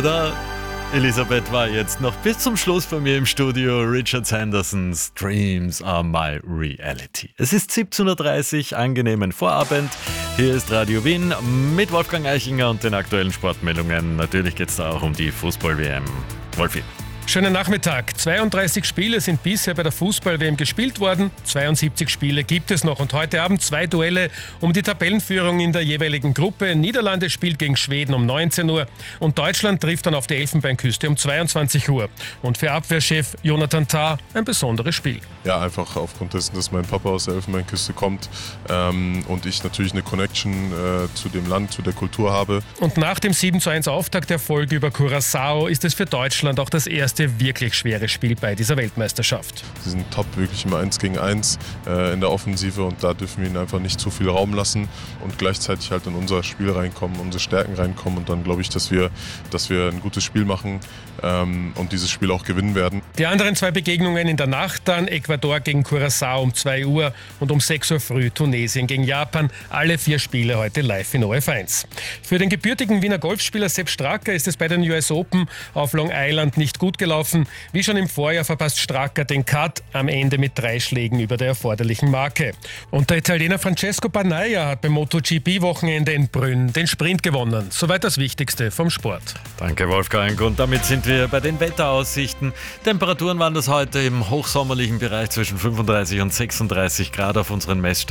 oder? Elisabeth war jetzt noch bis zum Schluss bei mir im Studio. Richard Sandersons Dreams are my reality. Es ist 17.30 Uhr, angenehmen Vorabend. Hier ist Radio Wien mit Wolfgang Eichinger und den aktuellen Sportmeldungen. Natürlich geht es da auch um die Fußball-WM. Wolfi. Schönen Nachmittag. 32 Spiele sind bisher bei der Fußball-WM gespielt worden. 72 Spiele gibt es noch. Und heute Abend 2 Duelle um die Tabellenführung in der jeweiligen Gruppe. Niederlande spielt gegen Schweden um 19 Uhr und Deutschland trifft dann auf die Elfenbeinküste um 22 Uhr. Und für Abwehrchef Jonathan Tah ein besonderes Spiel. Ja, einfach aufgrund dessen, dass mein Papa aus der Elfenbeinküste kommt und ich natürlich eine Connection zu dem Land, zu der Kultur habe. Und nach dem 7:1 Auftakterfolg über Curaçao ist es für Deutschland auch das erste wirklich schwere Spiel bei dieser Weltmeisterschaft. Sie sind top, wirklich immer 1 gegen 1 in der Offensive und da dürfen wir ihnen einfach nicht zu viel Raum lassen und gleichzeitig halt in unser Spiel reinkommen, unsere Stärken reinkommen und dann glaube ich, dass wir ein gutes Spiel machen und dieses Spiel auch gewinnen werden. Die anderen 2 Begegnungen in der Nacht dann: Ecuador gegen Curaçao um 2 Uhr und um 6 Uhr früh Tunesien gegen Japan. Alle 4 Spiele heute live in ORF1. Für den gebürtigen Wiener Golfspieler Sepp Straka ist es bei den US Open auf Long Island nicht gut gelaufen. Wie schon im Vorjahr verpasst Straka den Cut, am Ende mit 3 Schlägen über der erforderlichen Marke. Und der Italiener Francesco Bagnaia hat beim MotoGP-Wochenende in Brünn den Sprint gewonnen. Soweit das Wichtigste vom Sport. Danke, Wolfgang. Und damit sind wir bei den Wetteraussichten. Temperaturen waren das heute im hochsommerlichen Bereich zwischen 35 und 36 Grad auf unseren Messstationen.